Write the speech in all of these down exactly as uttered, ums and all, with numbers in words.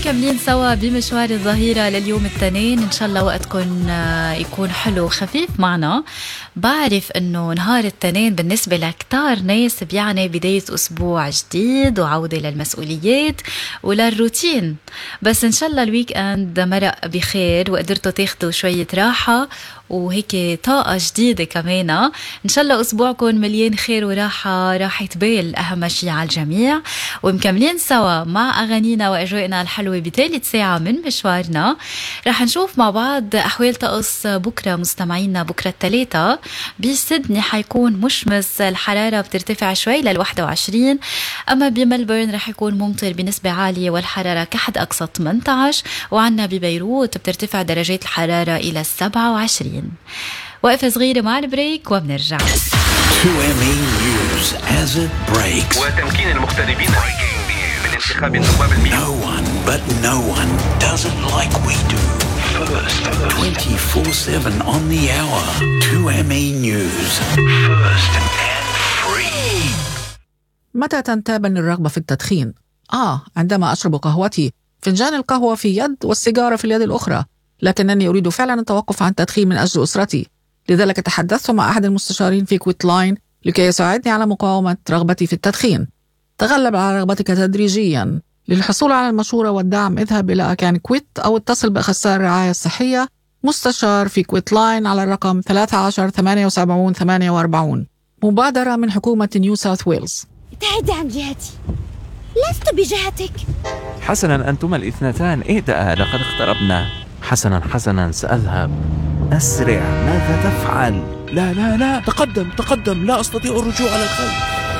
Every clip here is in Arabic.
ومكملين سوا بمشوار الظهيرة لليوم التنين. إن شاء الله وقتكم يكون حلو وخفيف معنا. بعرف أنه نهار التنين بالنسبة لكتار ناس بيعني بداية أسبوع جديد وعودة للمسؤوليات وللروتين، بس إن شاء الله الويك أند مرق بخير وقدرتوا تاخدوا شوية راحة وهيك طاقة جديدة كمان. إن شاء الله أسبوعكم مليان خير وراحة، راحة بال أهم شيء على الجميع. ومكملين سوا مع أغانينا وأجوائنا الحلوة بثالث ساعة من مشوارنا. رح نشوف مع بعض أحوال طقس بكرة مستمعينا. بكرة الثلاثة بسيدني حيكون مشمس، الحرارة بترتفع شوي للواحدة وعشرين، أما بملبورن رح يكون ممطر بنسبة عالية والحرارة كحد أقصى ثمانية عشر، وعنا ببيروت بترتفع درجات الحرارة إلى السبعة وعشرين. وقفة صغيرة مع البريك وبنرجع. تو إم إي News as it breaks. وتمكين المغتربين من انتخاب النواب المئة. No one but no one does it like we do. First, twenty-four seven on the hour. تو إم إي News. First and free. متى تنتابني الرغبة في التدخين؟ آه عندما أشرب قهوتي، فنجان القهوة في يد والسيجارة في اليد الأخرى، لكنني أريد فعلا التوقف عن التدخين من أجل أسرتي. لذلك تحدثت مع أحد المستشارين في كويت لاين لكي يساعدني على مقاومة رغبتي في التدخين. تغلب على رغبتك تدريجيا. للحصول على المشورة والدعم اذهب إلى أكان كويت أو اتصل بأخصائي الرعاية الصحية مستشار في كويت لاين على الرقم ثلاثة عشر ثمانية وسبعين ثمانية وأربعين. مبادرة من حكومة نيو ساوث ويلز. ابتعد عن جهتي، لست بجهتك. حسنا أنتما الاثنتان اهدأ، لقد اقتربنا. حسنا حسنا سأذهب. أسرع، ماذا تفعل؟ لا لا لا تقدم تقدم، لا أستطيع الرجوع على الخلف.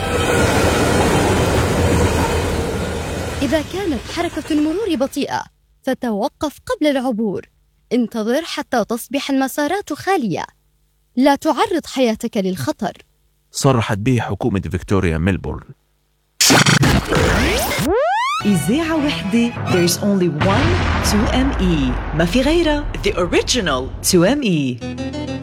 إذا كانت حركة المرور بطيئة فتوقف قبل العبور. انتظر حتى تصبح المسارات خالية. لا تعرض حياتك للخطر. صرحت به حكومة فيكتوريا ميلبورن. إذاعة وحدة. There's only one تو إم إي. ما في غيرها. The original تو إم إي.